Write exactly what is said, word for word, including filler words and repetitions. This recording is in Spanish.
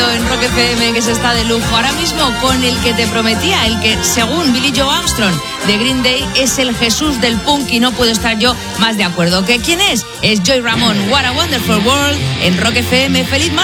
momento en Rock F M que se está de lujo. Ahora mismo con el que te prometía, el que según Billie Joe Armstrong de Green Day es el Jesús del punk, y no puedo estar yo más de acuerdo. ¿Que quién es? Es Joey Ramone. What a Wonderful World en Rock F M. ¡Feliz martes!